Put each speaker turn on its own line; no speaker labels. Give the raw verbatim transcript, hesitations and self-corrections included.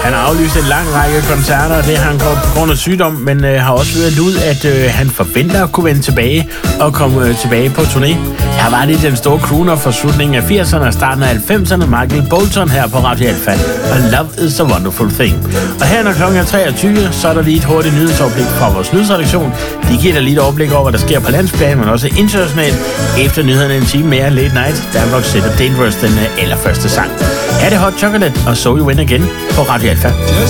Han har aflyst en lang række koncerter, det har han gjort på grund af sygdom, men øh, har også været ud, at øh, han forventer at kunne vende tilbage og komme øh, tilbage på turné. Her var det den store crooner for slutningen af firserne og starten af halvfemserne, Michael Bolton her på Radio Alpha. Og Love is a Wonderful Thing. Og her når klokken er treogtyve, så er der lige et hurtigt nyhedsoverblik fra vores nyhedsredaktion. De giver dig lige et overblik over, hvad der sker på landsplan, men også internationalt. Efter nyhederne en time mere late night, Danmark sætter Dangerous den allerførste sang. Her er det Hot Chocolate og So You Win Again på Radio Alpha.